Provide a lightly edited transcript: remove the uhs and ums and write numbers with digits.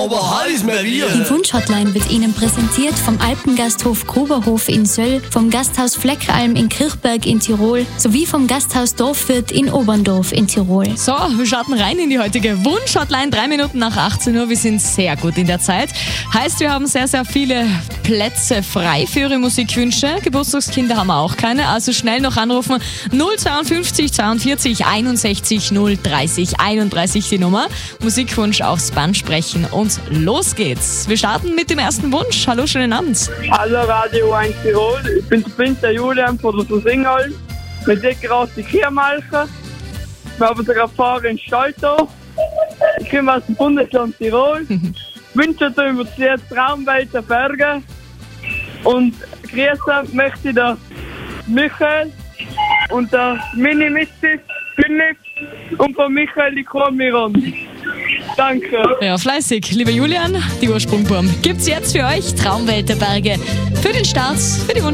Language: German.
aber heiß Maria. Die Wunschhotline wird Ihnen präsentiert vom Alpengasthof Gruberhof in Söll, vom Gasthaus Fleckalm in Kirchberg in Tirol sowie vom Gasthaus Dorfwirt in Oberndorf in Tirol. So, wir starten rein in die heutige Wunschhotline. 3 Minuten nach 18 Uhr. Wir sind sehr gut in der Zeit. Heißt, wir haben sehr, sehr viele Plätze frei für Ihre Musikwünsche. Geburtstagskinder haben wir auch keine. Also schnell noch anrufen. 052 42 61 030 31 die Nummer. Musikwunsch aufs Band sprechen und los geht's. Wir starten mit dem ersten Wunsch. Hallo, schönen Abend. Hallo Radio 1 Tirol, ich bin der Julian von der Singholm. Wir sind gerade die Kirchmalchen. Wir haben sogar Fahrer in Stalto. Ich komme aus dem Bundesland Tirol. Wünsche dir über die Traumwelt der Berge. Und grüßen möchte ich der Michael und der Mini-Misty Philipp und von Michael die Kormiron. Danke. Ja, fleißig. Lieber Julian, die Ursprungburm gibt's jetzt für euch. Traumwelt der Berge. Für den Start, für die Wunsch.